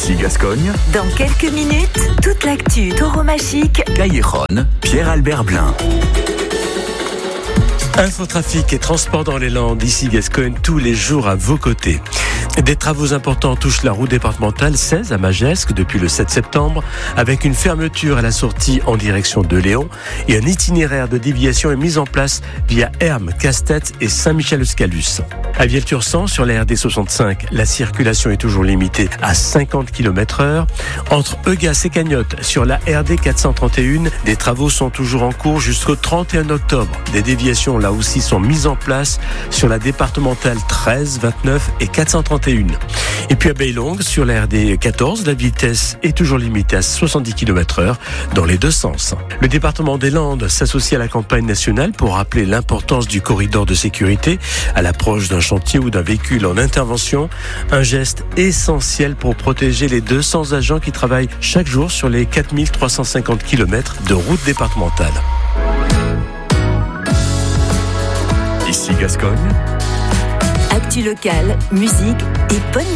Ici Gascogne. Dans quelques minutes, toute l'actu tauromachique. Cailleron, Pierre-Albert Blin. Infotrafic et transport dans les Landes, ici Gascogne, tous les jours à vos côtés. Des travaux importants touchent la route départementale 16 à Magescq depuis le 7 septembre, avec une fermeture à la sortie en direction de Léon et un itinéraire de déviation est mis en place via Hermes, Castet et Saint-Michel-Escalus. À Vielle-Tursan, sur la RD 65, la circulation est toujours limitée à 50 km/h. Entre Eugas et Cagnotte, sur la RD 431, des travaux sont toujours en cours jusqu'au 31 octobre. Des déviations là aussi sont mises en place sur la départementale 13, 29 et 431. Et puis à Bailongue, sur la RD 14, la vitesse est toujours limitée à 70 km/h dans les deux sens. Le département des Landes s'associe à la campagne nationale pour rappeler l'importance du corridor de sécurité à l'approche d'un chantier ou d'un véhicule en intervention. Un geste essentiel pour protéger les 200 agents qui travaillent chaque jour sur les 4350 km de route départementale. Ici Gascogne. Actu locale, musique et bonne